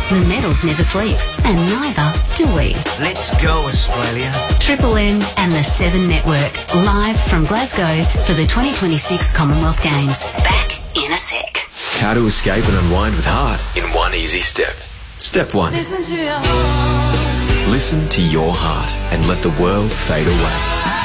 The medals never sleep, and neither do we. Let's go, Australia. Triple M and the 7 Network, live from Glasgow for the 2026 Commonwealth Games. Back in a sec. How to escape and unwind with heart in one easy step. Step 1. Listen to your heart. Listen to your heart and let the world fade away.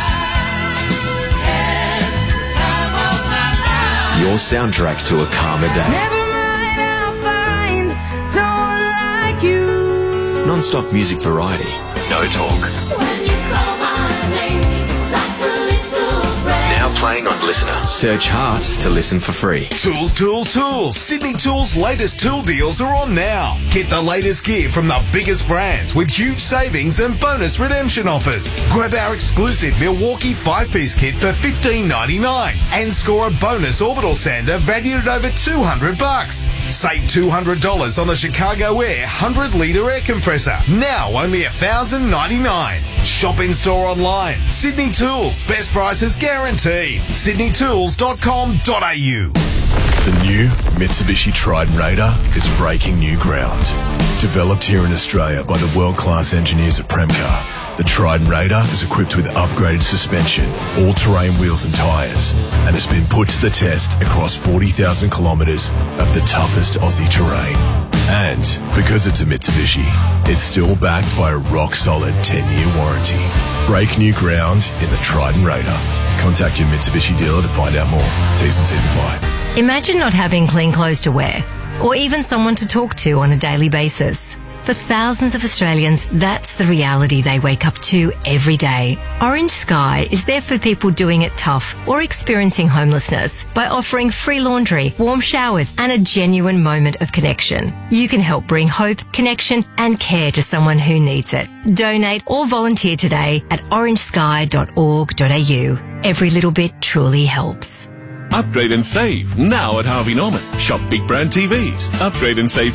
Your soundtrack to a calmer day. Never mind, I'll find someone like you. Non-stop music variety. No talk. When you call my name, it's like a little breath. Now playing on Listener. Search Heart to listen for free. Tools, tools, tools. Sydney Tools' latest tool deals are on now. Get the latest gear from the biggest brands with huge savings and bonus redemption offers. Grab our exclusive Milwaukee 5-piece kit for $15.99 and score a bonus orbital sander valued at over $200. Save $200 on the Chicago Air 100-litre air compressor. Now only $1,099. Shop in store online. Sydney Tools. Best prices guaranteed. sydneytools.com.au. The new Mitsubishi Triton Raider is breaking new ground. Developed here in Australia by the world-class engineers at Premcar, the Triton Raider is equipped with upgraded suspension, all-terrain wheels and tyres, and has been put to the test across 40,000 kilometres of the toughest Aussie terrain. And because it's a Mitsubishi, it's still backed by a rock-solid 10-year warranty. Break new ground in the Triton Raider. Contact your Mitsubishi dealer to find out more. T's and C's apply. Imagine not having clean clothes to wear, or even someone to talk to on a daily basis. For thousands of Australians, that's the reality they wake up to every day. Orange Sky is there for people doing it tough or experiencing homelessness by offering free laundry, warm showers, and a genuine moment of connection. You can help bring hope, connection, and care to someone who needs it. Donate or volunteer today at orangesky.org.au. Every little bit truly helps. Upgrade and save now at Harvey Norman. Shop big brand TVs. Upgrade and save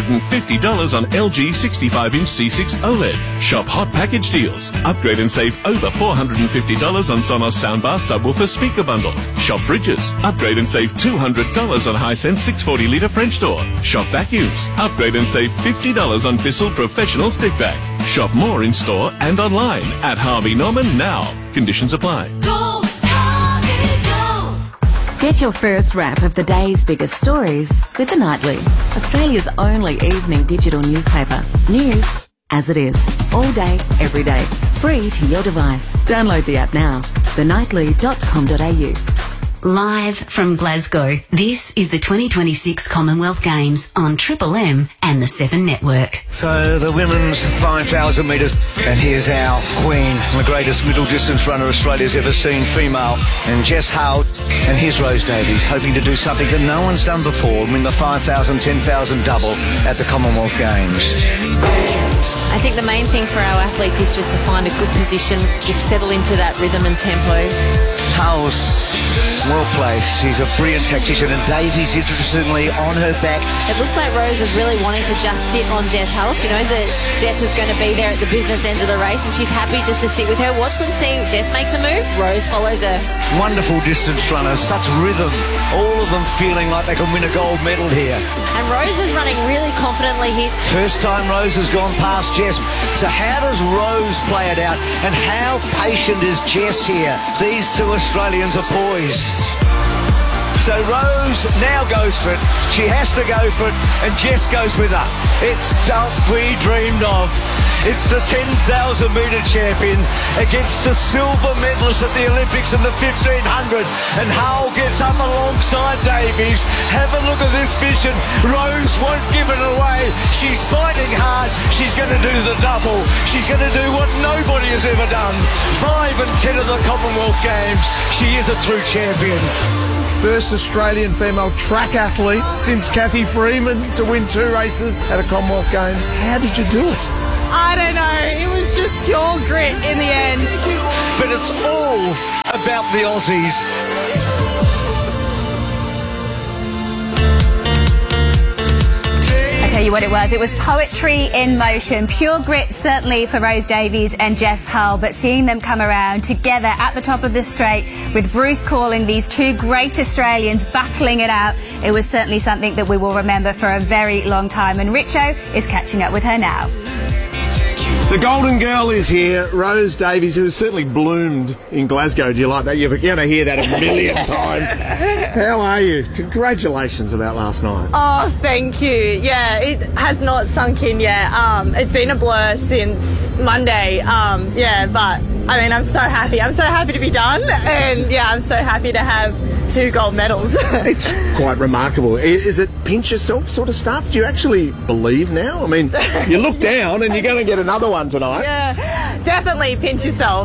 $350 on LG 65-inch C6 OLED. Shop hot package deals. Upgrade and save over $450 on Sonos soundbar subwoofer speaker bundle. Shop fridges. Upgrade and save $200 on Hisense 640-litre French door. Shop vacuums. Upgrade and save $50 on Bissell professional stick vac. Shop more in store and online at Harvey Norman now. Conditions apply. Get your first wrap of the day's biggest stories with The Nightly, Australia's only evening digital newspaper. News as it is, all day, every day, free to your device. Download the app now, thenightly.com.au. Live from Glasgow, this is the 2026 Commonwealth Games on Triple M and the 7 Network. So the women's 5,000 metres, and here's our queen, the greatest middle distance runner Australia's ever seen, female, and Jess Howard. And here's Rose Davies, hoping to do something that no one's done before, win the 5,000, 10,000 double at the Commonwealth Games. I think the main thing for our athletes is just to find a good position, settle into that rhythm and tempo. Howell's well placed. She's a brilliant tactician, and Davies, interestingly, on her back. It looks like Rose is really wanting to just sit on Jess Hull. She knows that Jess is going to be there at the business end of the race, and she's happy just to sit with her. Watch them see. Jess makes a move, Rose follows her. Wonderful distance runners, such rhythm. All of them feeling like they can win a gold medal here. And Rose is running really confidently here. First time Rose has gone past Jess. So how does Rose play it out? And how patient is Jess here? These two Australians are poised. So Rose now goes for it. She has to go for it, and Jess goes with her. It's stuff we dreamed of. It's the 10,000 metre champion against the silver medalist at the Olympics in the 1500. And Hull gets up alongside Davies. Have a look at this vision. Rose won't give it away. She's fighting hard. She's going to do the double. She's going to do what nobody has ever done. 5 and 10 of the Commonwealth Games. She is a true champion. First Australian female track athlete since Kathy Freeman to win 2 races at a Commonwealth Games. How did you do it? I don't know. It was just pure grit in the end. But it's all about the Aussies. I tell you what it was. It was poetry in motion. Pure grit, certainly, for Rose Davies and Jess Hull, but seeing them come around together at the top of the straight with Bruce calling these two great Australians battling it out, it was certainly something that we will remember for a very long time. And Richo is catching up with her now. The Golden Girl is here, Rose Davies, who has certainly bloomed in Glasgow. Do you like that? You're going to hear that a million times. How are you? Congratulations about last night. Oh, thank you. Yeah, it has not sunk in yet. It's been a blur since Monday. Yeah, but I mean, I'm so happy. I'm so happy to be done, and yeah, I'm so happy to have 2 gold medals. It's quite remarkable. Is it pinch yourself sort of stuff? Do you actually believe now? I mean, you look down and you're going to get another one tonight. Yeah, definitely pinch yourself.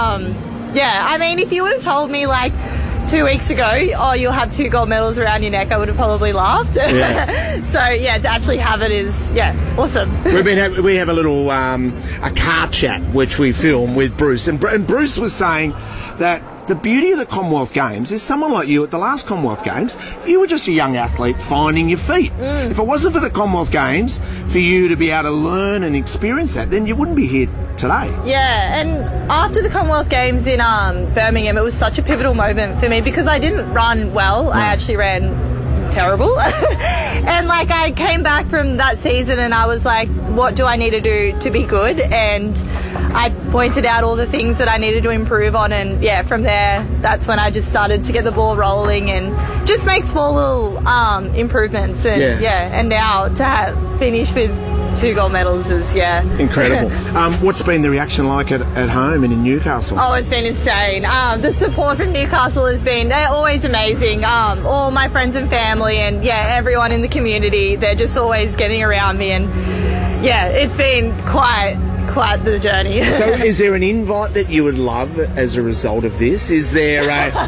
Yeah, I mean, if you would have told me like 2 weeks ago, oh, you'll have 2 gold medals around your neck, I would have probably laughed. Yeah. So yeah, to actually have it is, yeah, awesome. We have a little a car chat which we film with Bruce, and Bruce was saying that the beauty of the Commonwealth Games is someone like you at the last Commonwealth Games, you were just a young athlete finding your feet. If it wasn't for the Commonwealth Games, for you to be able to learn and experience that, then you wouldn't be here today. Yeah, and after the Commonwealth Games in Birmingham, it was such a pivotal moment for me because I didn't run well. I actually ran terrible. And like I came back from that season and I was like, what do I need to do to be good? And I pointed out all the things that I needed to improve on, and yeah, from there, that's when I just started to get the ball rolling and just make small little improvements. And yeah, and now to finish with 2 gold medals is, incredible. What's been the reaction like at home and in Newcastle? Oh, it's been insane. The support from Newcastle has been, they're always amazing. All my friends and family and yeah, everyone in the community, they're just always getting around me, and yeah, it's been quite the journey. So is there an invite that you would love as a result of this? Is there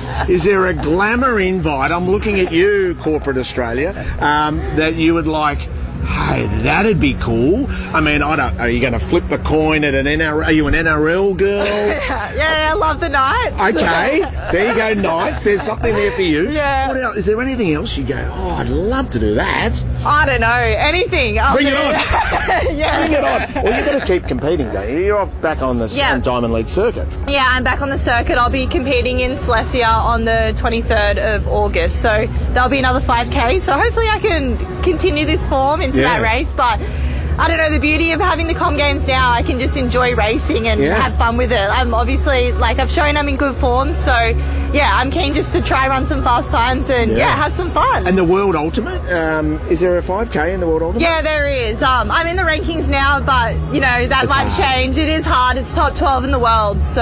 a glamour invite? I'm looking at you, Corporate Australia, that you would like, hey, that'd be cool. I mean, are you going to flip the coin at an NRL? Are you an NRL girl? Yeah, I love the Knights. Okay, so there you go, Knights. There's something there for you. Yeah. What else? Is there anything else you go, oh, I'd love to do that? I don't know, anything. Bring it on. Yeah. Bring it on. Well, you've got to keep competing, don't you? You're off back on the Diamond League circuit. Yeah, I'm back on the circuit. I'll be competing in Silesia on the 23rd of August. So there'll be another 5K. So hopefully I can continue this form into that race. But I don't know, the beauty of having the Com Games now, I can just enjoy racing and have fun with it. I'm obviously, like, I've shown I'm in good form, so yeah, I'm keen just to try run some fast times and have some fun. And the World Ultimate, is there a 5K in the World Ultimate? Yeah, there is. I'm in the rankings now, but you know, that might change. It is hard. It's top 12 in the world, so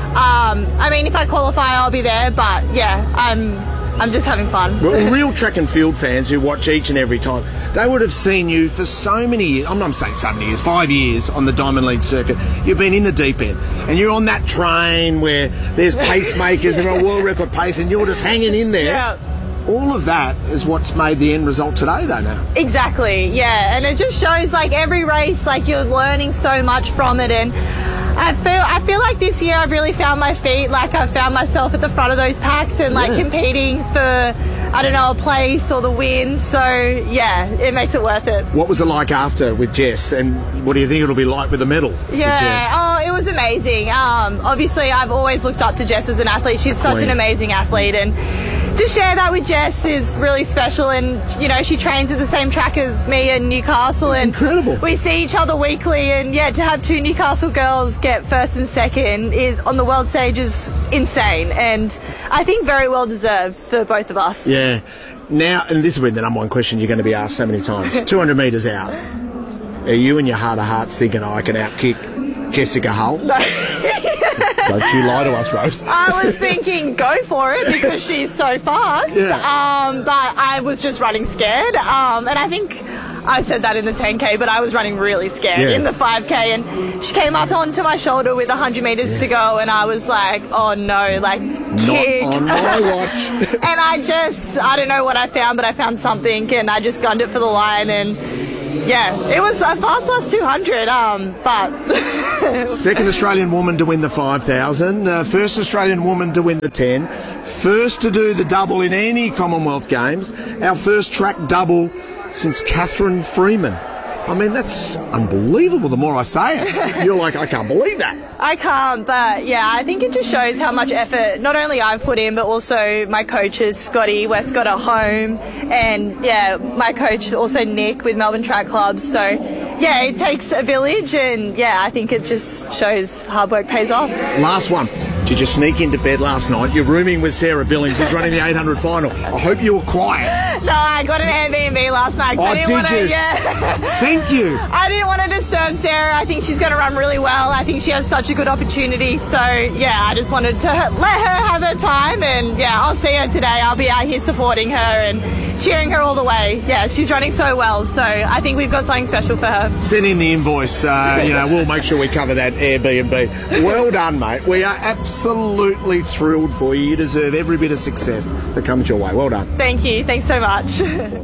I mean, if I qualify, I'll be there, but yeah, I'm just having fun. Well, real track and field fans who watch each and every time, they would have seen you for so many years. I'm not saying so many years, 5 years on the Diamond League circuit. You've been in the deep end, and you're on that train where there's pacemakers and a world record pace, and you're just hanging in there. Yeah. All of that is what's made the end result today, though, now. Exactly, yeah. And it just shows, like, every race, like, you're learning so much from it, and I feel like this year I've really found my feet. Like, I've found myself at the front of those packs and like competing for, I don't know, a place or the win. So yeah, it makes it worth it. What was it like after with Jess, and what do you think it'll be like with the medal? Yeah, it was amazing. Obviously I've always looked up to Jess as an athlete. She's such an amazing athlete, and to share that with Jess is really special. And you know, she trains at the same track as me in Newcastle, and incredible. We see each other weekly, and yeah, to have 2 Newcastle girls get first and second is on the world stage is insane, and I think very well deserved for both of us. Yeah. Now, and this will be the number one question you're going to be asked so many times. 200 metres out, are you in your heart of hearts thinking, I can outkick Jessica Hull? No. Don't you lie to us, Rose. I was thinking, go for it, because she's so fast. Yeah. But I was just running scared. And I think I said that in the 10K, but I was running really scared in the 5K. And she came up onto my shoulder with 100 metres to go, and I was like, oh no, like, kick. Not on my watch. And I don't know what I found, but I found something, and I just gunned it for the line, and yeah, it was a fast last 200, but... Second Australian woman to win the 5,000, first Australian woman to win the 10, first to do the double in any Commonwealth Games, our first track double since Catherine Freeman. I mean, that's unbelievable the more I say it. You're like, I can't believe that. I can't, but yeah, I think it just shows how much effort not only I've put in, but also my coaches, Scotty Westcott at home, and yeah, my coach also Nick with Melbourne Track Club. So yeah, it takes a village, and yeah, I think it just shows hard work pays off. Last one. Did you sneak into bed last night? You're rooming with Sarah Billings, who's running the 800 final. I hope you were quiet. No, I got an Airbnb last night. Oh, did you? Yeah. Thank you. I didn't want to disturb Sarah. I think she's going to run really well. I think she has such a good opportunity. So, yeah, I just wanted to let her have her time. And, yeah, I'll see her today. I'll be out here supporting her and cheering her all the way. Yeah, she's running so well. So I think we've got something special for her. Send in the invoice. We'll make sure we cover that Airbnb. Well done, mate. We are absolutely thrilled for you. You deserve every bit of success that comes your way. Well done. Thank you. Thanks so much.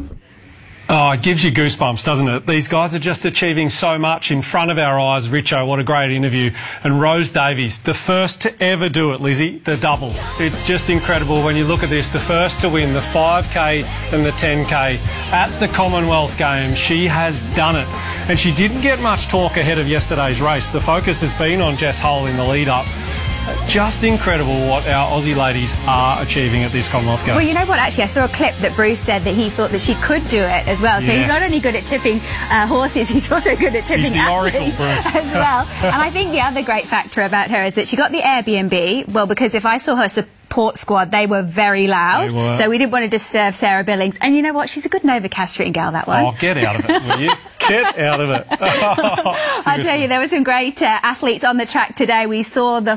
Oh, it gives you goosebumps, doesn't it? These guys are just achieving so much in front of our eyes. Richo, what a great interview. And Rose Davies, the first to ever do it, Lizzie, the double. It's just incredible when you look at this. The first to win the 5K and the 10K at the Commonwealth Games. She has done it. And she didn't get much talk ahead of yesterday's race. The focus has been on Jess Hull in the lead-up. Just incredible what our Aussie ladies are achieving at this Commonwealth Games. Well, you know what, actually, I saw a clip that Bruce said that he thought that she could do it as well. So he's not only good at tipping horses, he's also good at tipping athletes as well. And I think the other great factor about her is that she got the Airbnb, well, because if I saw her support squad, they were very loud. So we didn't want to disturb Sarah Billings. And you know what? She's a good Nova Castrian gal, that one. Oh, get out of it, will you? Get out of it. I'll tell you, there were some great athletes on the track today. We saw the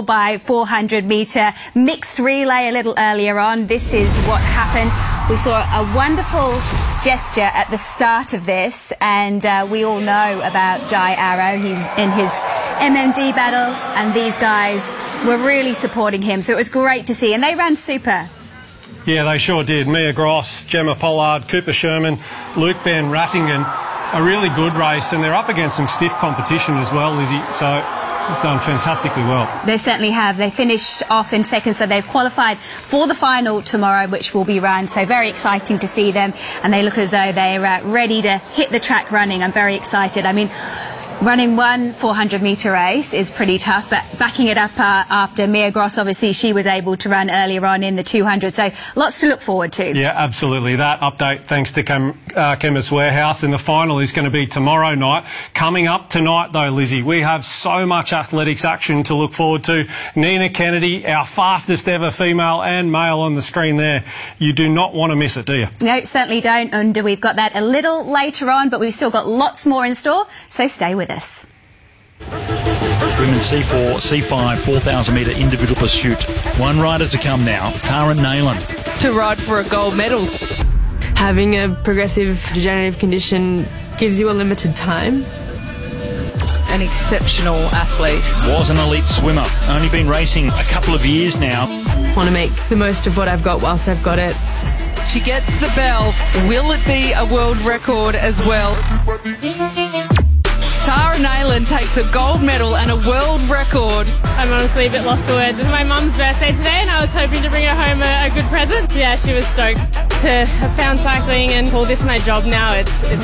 4x400 metre mixed relay a little earlier on. This is what happened. We saw a wonderful gesture at the start of this, and we all know about Jai Arrow. He's in his MMD battle, and these guys were really supporting him. So it was great to see, and they ran super. Yeah, they sure did. Mia Gross, Gemma Pollard, Cooper Sherman, Luke Van Rattingen. A really good race, and they're up against some stiff competition as well, Lizzie. So they've done fantastically well. They certainly have. They finished off in second, so they've qualified for the final tomorrow, which will be run. So very exciting to see them, and they look as though they're ready to hit the track running. I'm very excited. I mean, running one 400-metre race is pretty tough, but backing it up after Mia Gross, obviously, she was able to run earlier on in the 200, so lots to look forward to. Yeah, absolutely. That update, thanks to Chemist Warehouse, and the final is going to be tomorrow night. Coming up tonight, though, Lizzie, we have so much athletics action to look forward to. Nina Kennedy, our fastest ever female and male on the screen there. You do not want to miss it, do you? No, certainly don't, and we've got that a little later on, but we've still got lots more in store, so stay with us. Women's C4, C5, 4,000 metre individual pursuit. One rider to come now, Tara Nayland. To ride for a gold medal. Having a progressive degenerative condition gives you a limited time. An exceptional athlete. Was an elite swimmer. Only been racing a couple of years now. Want to make the most of what I've got whilst I've got it. She gets the bell. Will it be a world record as well? Tara Nayland takes a gold medal and a world record. I'm honestly a bit lost for words. It's my mum's birthday today and I was hoping to bring her home a good present. Yeah, she was stoked to have found cycling and call this my job now. It's